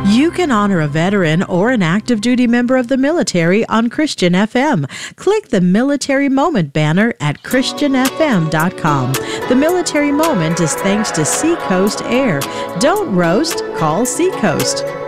You can honor a veteran or an active duty member of the military on Christian FM. Click the Military Moment banner at ChristianFM.com. The Military Moment is thanks to Seacoast Air. Don't roast, call Seacoast.